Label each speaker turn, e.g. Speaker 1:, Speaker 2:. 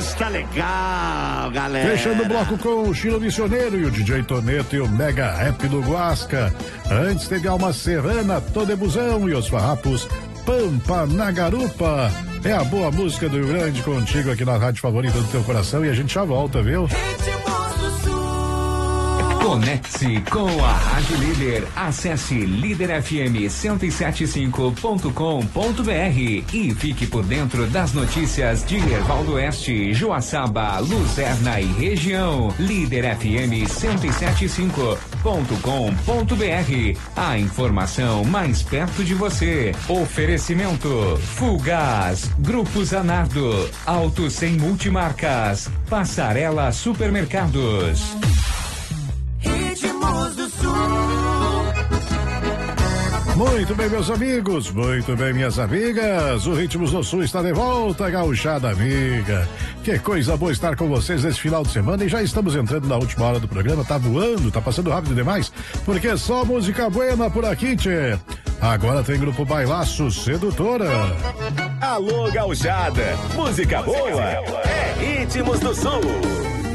Speaker 1: Tá legal, galera.
Speaker 2: Fechando o bloco com o Chilo Missioneiro e o DJ Toneto e o Mega Rap do Guasca. Antes teve Alma Serrana, Todebuzão e os Farrapos, Pampa na Garupa. É a boa música do Rio Grande contigo aqui na rádio favorita do teu coração e a gente já volta, viu?
Speaker 3: Conecte-se com a Rádio Líder. Acesse liderfm1075.com.br e fique por dentro das notícias de Erval do Oeste, Joaçaba, Luzerna e região. liderfm1075.com.br. A informação mais perto de você. Oferecimento Fulgaz, Grupo Zanardo, Auto Sem Multimarcas, Passarela Supermercados.
Speaker 4: Ritmos do Sul.
Speaker 2: Muito bem, meus amigos, muito bem, minhas amigas. O Ritmos do Sul está de volta, gauchada amiga. Que coisa boa estar com vocês nesse final de semana e já estamos entrando na última hora do programa. Tá voando, tá passando rápido demais, porque é só música buena por aqui, tchê. Agora tem Grupo Bailaço Sedutora.
Speaker 5: Alô, gauchada, música boa é Ritmos do Sul.